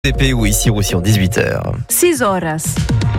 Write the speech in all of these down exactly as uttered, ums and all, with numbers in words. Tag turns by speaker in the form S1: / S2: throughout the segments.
S1: T P ou ici aussi en dix-huit heures.
S2: six horas.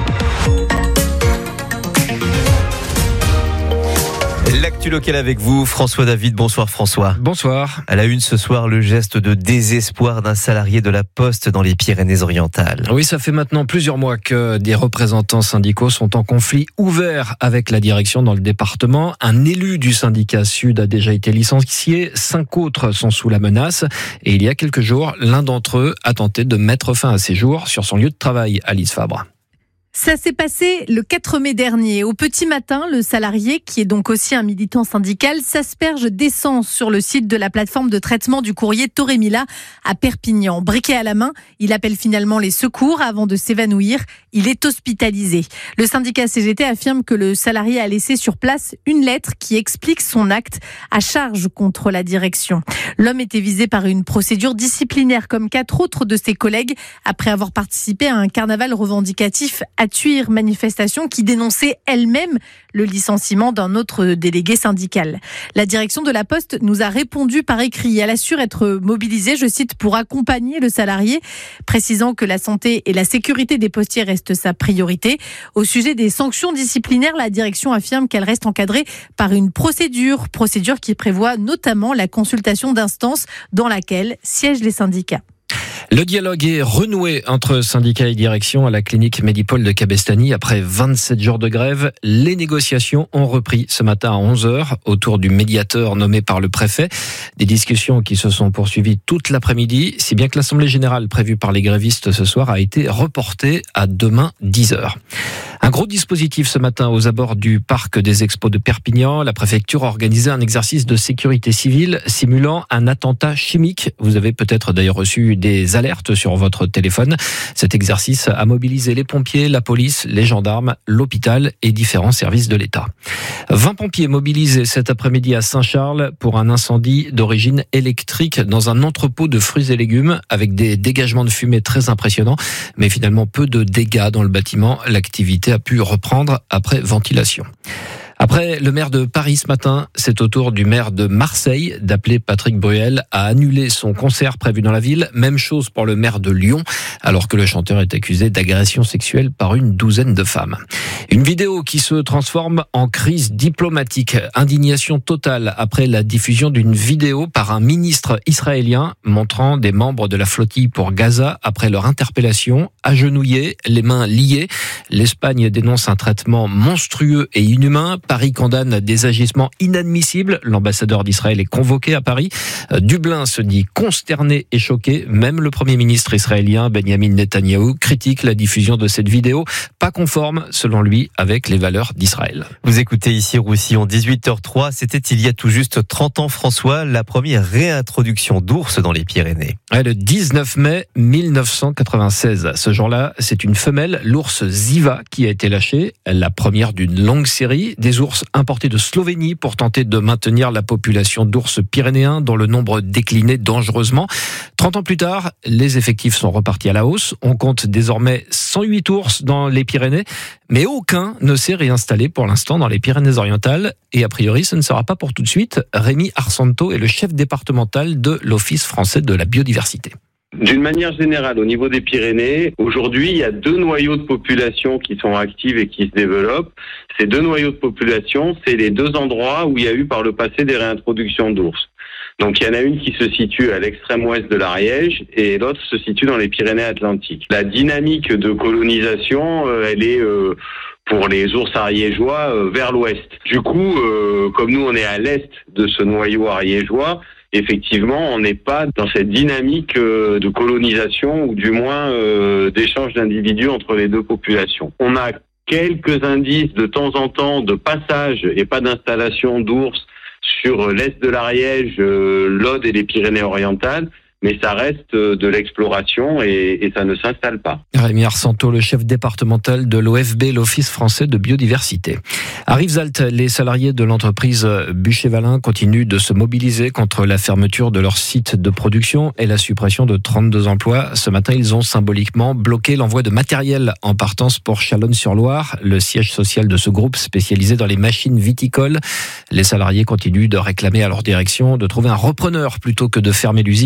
S1: L'actu locale avec vous, François David. Bonsoir François.
S3: Bonsoir.
S1: À la une ce soir, le geste de désespoir d'un salarié de la Poste dans les Pyrénées-Orientales.
S3: Oui, ça fait maintenant plusieurs mois que des représentants syndicaux sont en conflit ouvert avec la direction dans le département. Un élu du syndicat Sud a déjà été licencié, cinq autres sont sous la menace. Et il y a quelques jours, l'un d'entre eux a tenté de mettre fin à ses jours sur son lieu de travail, Alice Fabre.
S2: Ça s'est passé le quatre mai dernier. Au petit matin, le salarié, qui est donc aussi un militant syndical, s'asperge d'essence sur le site de la plateforme de traitement du courrier Torremila à Perpignan. Briquet à la main, il appelle finalement les secours avant de s'évanouir. Il est hospitalisé. Le syndicat C G T affirme que le salarié a laissé sur place une lettre qui explique son acte à charge contre la direction. L'homme était visé par une procédure disciplinaire comme quatre autres de ses collègues après avoir participé à un carnaval revendicatif à Tuire, manifestation qui dénonçait elle-même le licenciement d'un autre délégué syndical. La direction de la Poste nous a répondu par écrit. Elle assure être mobilisée, je cite, pour accompagner le salarié, précisant que la santé et la sécurité des postiers restent sa priorité. Au sujet des sanctions disciplinaires, la direction affirme qu'elle reste encadrée par une procédure, procédure qui prévoit notamment la consultation d'instances dans laquelle siègent les syndicats.
S3: Le dialogue est renoué entre syndicats et direction à la clinique Medipol de Cabestany. Après vingt-sept jours de grève, les négociations ont repris ce matin à onze heures autour du médiateur nommé par le préfet. Des discussions qui se sont poursuivies toute l'après-midi, si bien que l'Assemblée générale prévue par les grévistes ce soir a été reportée à demain dix heures. Un gros dispositif ce matin aux abords du parc des Expos de Perpignan. La préfecture a organisé un exercice de sécurité civile simulant un attentat chimique. Vous avez peut-être d'ailleurs reçu des alertes sur votre téléphone. Cet exercice a mobilisé les pompiers, la police, les gendarmes, l'hôpital et différents services de l'État. vingt pompiers mobilisés cet après-midi à Saint-Charles pour un incendie d'origine électrique dans un entrepôt de fruits et légumes avec des dégagements de fumée très impressionnants, mais finalement peu de dégâts dans le bâtiment. L'activité a pu reprendre après ventilation. Après le maire de Paris ce matin, c'est au tour du maire de Marseille d'appeler Patrick Bruel à annuler son concert prévu dans la ville. Même chose pour le maire de Lyon, alors que le chanteur est accusé d'agression sexuelle par une douzaine de femmes. Une vidéo qui se transforme en crise diplomatique. Indignation totale après la diffusion d'une vidéo par un ministre israélien montrant des membres de la flottille pour Gaza après leur interpellation, agenouillés, les mains liées. L'Espagne dénonce un traitement monstrueux et inhumain. Paris condamne des agissements inadmissibles. L'ambassadeur d'Israël est convoqué à Paris. Dublin se dit consterné et choqué. Même le Premier ministre israélien Benjamin Netanyahou critique la diffusion de cette vidéo, pas conforme, selon lui, avec les valeurs d'Israël.
S1: Vous écoutez ici Roussillon, dix-huit heures trois. C'était il y a tout juste trente ans, François, la première réintroduction d'ours dans les Pyrénées.
S3: Ouais, le dix-neuf mai mille neuf cent quatre-vingt-seize. Ce jour-là, c'est une femelle, l'ours Ziva, qui a été lâchée. La première d'une longue série. Des ours importés de Slovénie pour tenter de maintenir la population d'ours pyrénéens dont le nombre déclinait dangereusement. trente ans plus tard, les effectifs sont repartis à la hausse. On compte désormais cent huit ours dans les Pyrénées, mais aucun ne s'est réinstallé pour l'instant dans les Pyrénées-Orientales. Et a priori, ce ne sera pas pour tout de suite. Rémi Arsanto est le chef départemental de l'Office français de la biodiversité.
S4: D'une manière générale, au niveau des Pyrénées, aujourd'hui, il y a deux noyaux de population qui sont actifs et qui se développent. Ces deux noyaux de population, c'est les deux endroits où il y a eu par le passé des réintroductions d'ours. Donc il y en a une qui se situe à l'extrême ouest de l'Ariège et l'autre se situe dans les Pyrénées-Atlantiques. La dynamique de colonisation, euh, elle est... Euh, pour les ours ariégeois, euh, vers l'ouest. Du coup, euh, comme nous, on est à l'est de ce noyau ariégeois, effectivement, on n'est pas dans cette dynamique euh, de colonisation ou du moins euh, d'échange d'individus entre les deux populations. On a quelques indices de temps en temps de passage et pas d'installation d'ours sur l'est de l'Ariège, euh, l'Aude et les Pyrénées-Orientales, mais ça reste de l'exploration et, et ça ne s'installe pas.
S3: Rémi Arsanto, le chef départemental de l'O F B, l'Office français de biodiversité. À Rivesaltes, les salariés de l'entreprise Bûcher-Valin continuent de se mobiliser contre la fermeture de leur site de production et la suppression de trente-deux emplois. Ce matin, ils ont symboliquement bloqué l'envoi de matériel en partance pour Chalonnes-sur-Loire, le siège social de ce groupe spécialisé dans les machines viticoles. Les salariés continuent de réclamer à leur direction de trouver un repreneur plutôt que de fermer l'usine.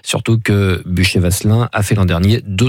S3: Surtout que Bûcher-Vasselin a fait l'an dernier deux